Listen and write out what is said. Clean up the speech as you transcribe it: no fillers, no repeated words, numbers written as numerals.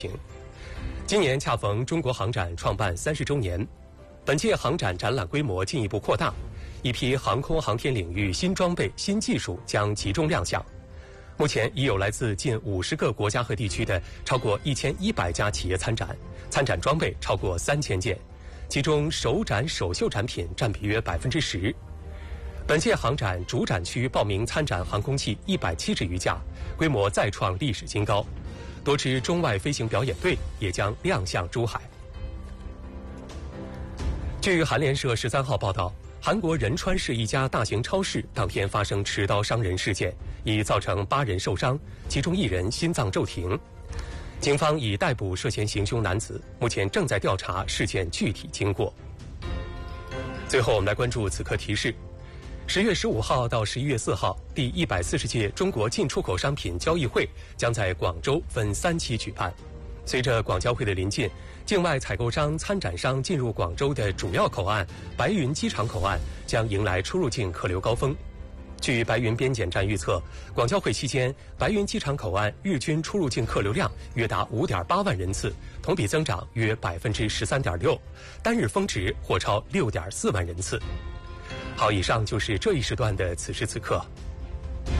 今年恰逢中国航展创办30周年，本届航展展览规模进一步扩大，一批航空航天领域新装备、新技术将集中亮相。目前已有来自近50个国家和地区的超过1100家企业参展，参展装备超过3000件，其中首展首秀产品占比约10%。本届航展主展区报名参展航空器170余架，规模再创历史新高。多支中外飞行表演队也将亮相珠海。据韩联社13号报道，韩国仁川市一家大型超市当天发生持刀伤人事件，已造成8人受伤，其中1人心脏骤停。警方已逮捕涉嫌行凶男子，目前正在调查事件具体经过。最后，我们来关注此刻提示：10月15号到11月4号，第140届中国进出口商品交易会将在广州分3期举办。随着广交会的临近，境外采购商、参展商进入广州的主要口岸白云机场口岸将迎来出入境客流高峰。据白云边检站预测，广交会期间，白云机场口岸日均出入境客流量约达5.8万人次，同比增长约13.6%，单日峰值或超6.4万人次。好，以上就是这一时段的此时此刻。